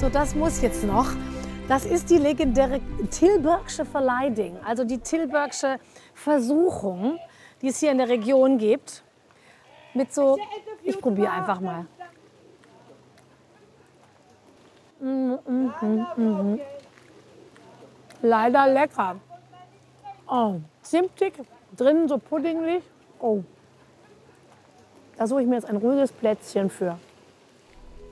So, das muss jetzt noch. Das ist die legendäre Tilburgsche Verleiding, also die Tilburgsche Versuchung, die es hier in der Region gibt. Mit so, ich probiere einfach mal. Leider lecker. Oh, zimtig, drinnen so puddinglich. Oh, da suche ich mir jetzt ein ruhiges Plätzchen für.